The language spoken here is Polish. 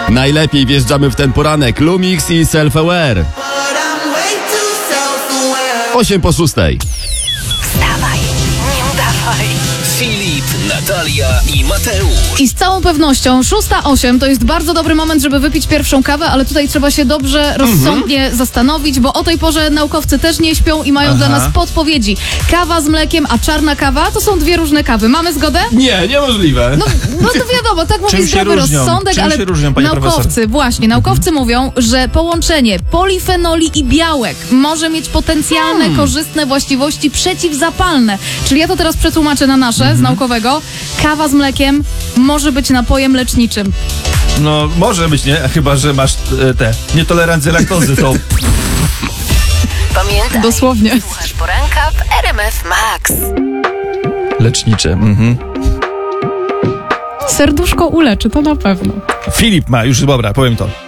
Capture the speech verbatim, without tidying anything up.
Najlepiej wjeżdżamy w ten poranek. Lumix i Self-Aware. osiem po szóstej. Wstawaj, nie udawaj. Filip, Natalia i Mateusz. I z całą pewnością szósta osiem to jest bardzo dobry moment, żeby wypić pierwszą kawę, ale tutaj trzeba się dobrze, rozsądnie mhm. zastanowić, bo o tej porze naukowcy też nie śpią i mają Aha. dla nas podpowiedzi. Kawa z mlekiem, a czarna kawa to są dwie różne kawy. Mamy zgodę? Nie, niemożliwe. No, no to wiadomo, tak mówi zdrowy rozsądek, Czym ale się różnią, panie naukowcy, profesor? właśnie, naukowcy mhm. mówią, że połączenie polifenoli i białek może mieć potencjalne, hmm. korzystne właściwości przeciwzapalne. Czyli ja to teraz przetłumaczę na nasze, z naukowego. Kawa z mlekiem może być napojem leczniczym. No, może być, nie? Chyba że masz e, te nietolerancje laktozy, to... Pamiętaj, dosłownie. słuchasz poranka w R M F Max. Lecznicze, mhm. Serduszko uleczy, to na pewno. Filip ma, już dobra, powiem to.